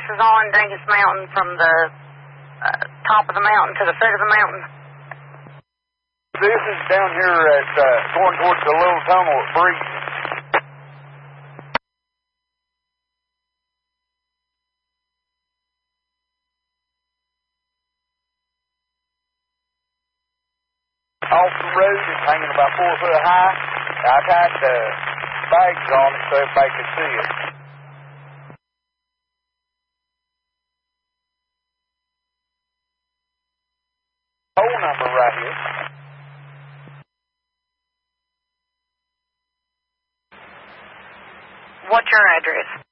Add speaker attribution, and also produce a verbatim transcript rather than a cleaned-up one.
Speaker 1: This is on Dingus Mountain from the uh, top of the mountain to the foot of the mountain.
Speaker 2: This is down here at, uh, going towards the little tunnel at Breeze. Off the road, it's hanging about four foot high. I tied the bags on it so everybody could see it. Phone number right here.
Speaker 1: What's your address?